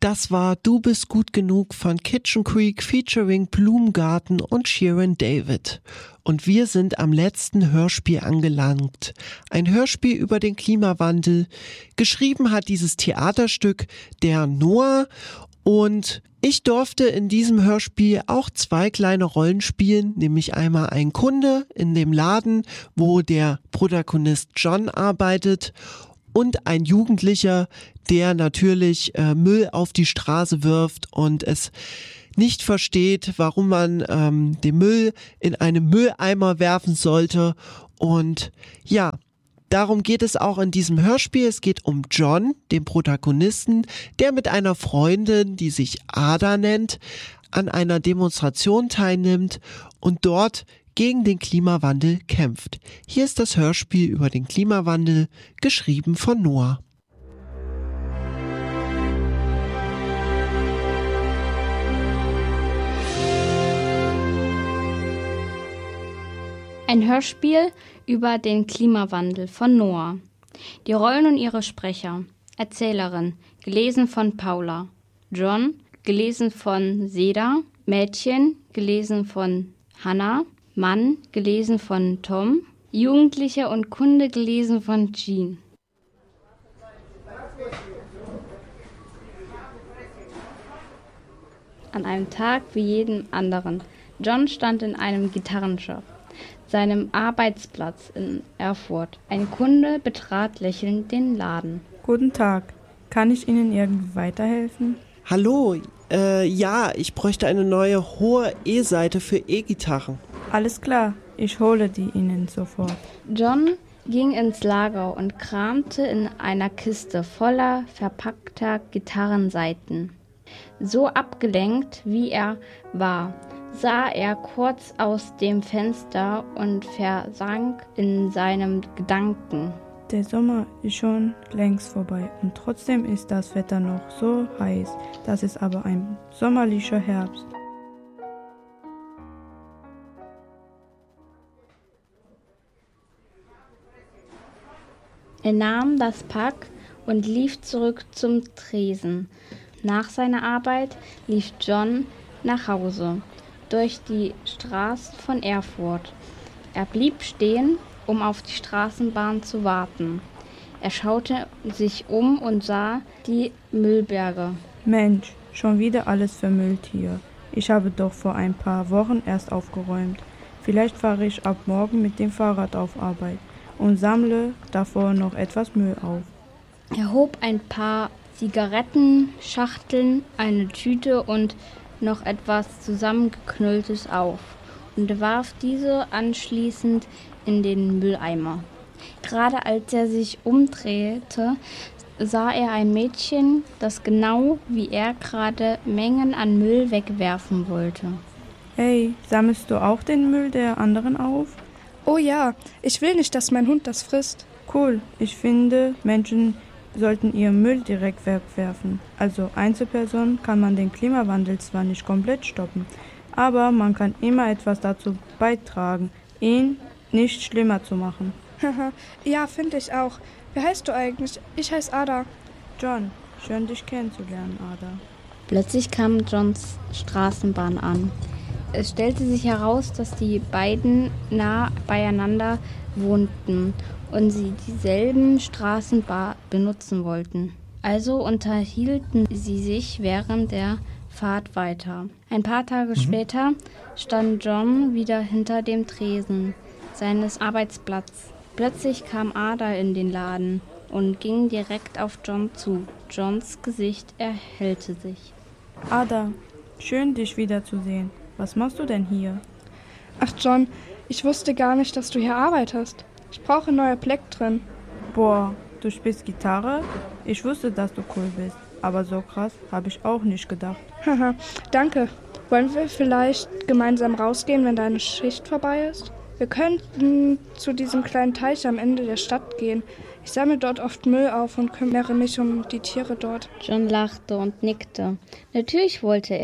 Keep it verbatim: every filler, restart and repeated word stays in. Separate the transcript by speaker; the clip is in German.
Speaker 1: Das war Du bist gut genug von Kitchen Creek featuring Blumengarten und Sharon David. Und wir sind am letzten Hörspiel angelangt. Ein Hörspiel über den Klimawandel. Geschrieben hat dieses Theaterstück der Noah. Und ich durfte in diesem Hörspiel auch zwei kleine Rollen spielen, nämlich einmal ein Kunde in dem Laden, wo der Protagonist John arbeitet, und ein Jugendlicher, der natürlich äh, Müll auf die Straße wirft und es nicht versteht, warum man ähm, den Müll in einen Mülleimer werfen sollte. Und ja, darum geht es auch in diesem Hörspiel. Es geht um John, den Protagonisten, der mit einer Freundin, die sich Ada nennt, an einer Demonstration teilnimmt und dort gegen den Klimawandel kämpft. Hier ist das Hörspiel über den Klimawandel, geschrieben von Noah.
Speaker 2: Ein Hörspiel über den Klimawandel von Noah. Die Rollen und ihre Sprecher. Erzählerin, gelesen von Paula. John, gelesen von Seda. Mädchen, gelesen von Hannah. Mann, gelesen von Tom. Jugendliche und Kunde, gelesen von Jean. An einem Tag wie jeden anderen. John stand in einem Gitarrenshop, seinem Arbeitsplatz in Erfurt. Ein Kunde betrat lächelnd den Laden.
Speaker 3: Guten Tag. Kann ich Ihnen irgendwie weiterhelfen?
Speaker 1: Hallo, äh, ja, ich bräuchte eine neue hohe E-Seite für E-Gitarren.
Speaker 3: Alles klar, ich hole die Ihnen sofort.
Speaker 2: John ging ins Lager und kramte in einer Kiste voller verpackter Gitarrensaiten. So abgelenkt, wie er war, sah er kurz aus dem Fenster und versank in seinem Gedanken.
Speaker 3: Der Sommer ist schon längst vorbei und trotzdem ist das Wetter noch so heiß. Das ist aber ein sommerlicher Herbst.
Speaker 2: Er nahm das Pack und lief zurück zum Tresen. Nach seiner Arbeit lief John nach Hause, durch die Straßen von Erfurt. Er blieb stehen, um auf die Straßenbahn zu warten. Er schaute sich um und sah die Müllberge.
Speaker 3: Mensch, schon wieder alles vermüllt hier. Ich habe doch vor ein paar Wochen erst aufgeräumt. Vielleicht fahre ich ab morgen mit dem Fahrrad auf Arbeit und sammle davor noch etwas Müll auf.
Speaker 2: Er hob ein paar Zigarettenschachteln, eine Tüte und noch etwas Zusammengeknülltes auf und warf diese anschließend in den Mülleimer. Gerade als er sich umdrehte, sah er ein Mädchen, das genau wie er gerade Mengen an Müll wegwerfen wollte.
Speaker 3: Hey, sammelst du auch den Müll der anderen auf?
Speaker 4: Oh ja, ich will nicht, dass mein Hund das frisst.
Speaker 3: Cool, ich finde, Menschen sollten ihren Müll direkt wegwerfen. Also Einzelpersonen kann man den Klimawandel zwar nicht komplett stoppen, aber man kann immer etwas dazu beitragen, ihn nicht schlimmer zu machen.
Speaker 4: Ja, finde ich auch. Wie heißt du eigentlich? Ich heiße Ada.
Speaker 3: John, schön dich kennenzulernen, Ada.
Speaker 2: Plötzlich kam Johns Straßenbahn an. Es stellte sich heraus, dass die beiden nah beieinander wohnten und sie dieselben Straßenbahn benutzen wollten. Also unterhielten sie sich während der Fahrt weiter. Ein paar Tage mhm. später stand John wieder hinter dem Tresen seines Arbeitsplatzes. Plötzlich kam Ada in den Laden und ging direkt auf John zu. Johns Gesicht erhellte sich.
Speaker 3: Ada, schön dich wiederzusehen. Was machst du denn hier?
Speaker 4: Ach John, ich wusste gar nicht, dass du hier arbeitest. Ich brauche neue Plektren.
Speaker 3: Boah, du spielst Gitarre? Ich wusste, dass du cool bist. Aber so krass habe ich auch nicht gedacht.
Speaker 4: Haha, danke. Wollen wir vielleicht gemeinsam rausgehen, wenn deine Schicht vorbei ist? Wir könnten zu diesem kleinen Teich am Ende der Stadt gehen. Ich sammle dort oft Müll auf und kümmere mich um die Tiere dort.
Speaker 2: John lachte und nickte. Natürlich wollte